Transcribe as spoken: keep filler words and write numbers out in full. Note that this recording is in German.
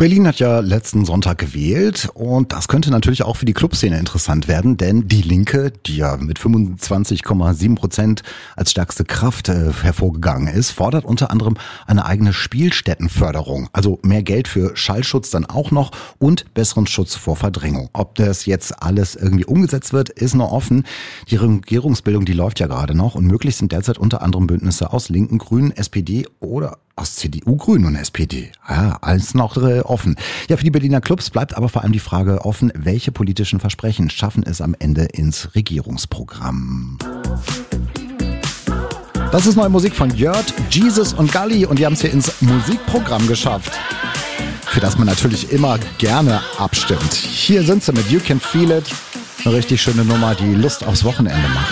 Berlin hat ja letzten Sonntag gewählt und das könnte natürlich auch für die Clubszene interessant werden, denn die Linke, die ja mit fünfundzwanzig Komma sieben Prozent als stärkste Kraft äh, hervorgegangen ist, fordert unter anderem eine eigene Spielstättenförderung, also mehr Geld für Schallschutz dann auch noch und besseren Schutz vor Verdrängung. Ob das jetzt alles irgendwie umgesetzt wird, ist noch offen. Die Regierungsbildung, die läuft ja gerade noch und möglich sind derzeit unter anderem Bündnisse aus Linken, Grünen, S P D oder aus C D U, Grünen und S P D. Ja, alles noch äh, offen. Ja, für die Berliner Clubs bleibt aber vor allem die Frage offen, welche politischen Versprechen schaffen es am Ende ins Regierungsprogramm. Das ist neue Musik von Jörg, Jesus und Galli und die haben es hier ins Musikprogramm geschafft, für das man natürlich immer gerne abstimmt. Hier sind sie mit You Can Feel It. Eine richtig schöne Nummer, die Lust aufs Wochenende macht.